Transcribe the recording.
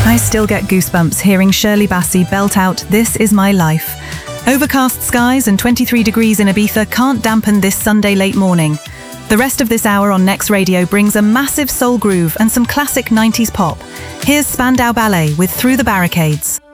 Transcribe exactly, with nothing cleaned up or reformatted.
I still get goosebumps hearing Shirley Bassey belt out "This Is My Life." Overcast skies and twenty-three degrees in Ibiza can't dampen this Sunday late morning. The rest of this hour on Next Radio brings a massive soul groove and some classic nineties pop. Here's Spandau Ballet with Through the Barricades.